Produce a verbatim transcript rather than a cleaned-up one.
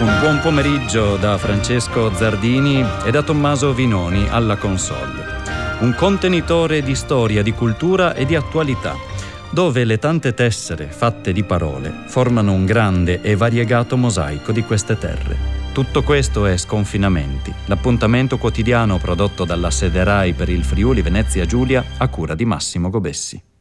Un buon pomeriggio da Francesco Zardini e da Tommaso Vinoni alla console. Un contenitore di storia, di cultura e di attualità, dove le tante tessere fatte di parole formano un grande e variegato mosaico di queste terre. Tutto questo è Sconfinamenti, l'appuntamento quotidiano prodotto dalla sede Rai per il Friuli Venezia Giulia a cura di Massimo Gobessi.